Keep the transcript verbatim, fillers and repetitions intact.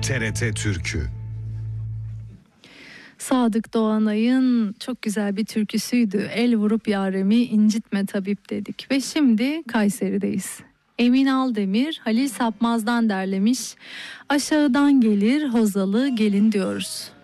T R T Türkü. Sadık Doğanay'ın çok güzel bir türküsüydü. El vurup yaremi incitme tabip dedik. Ve şimdi Kayseri'deyiz. Emin Aldemir, Halil Sapmaz'dan derlemiş. Aşağıdan gelir hozalı gelin diyoruz.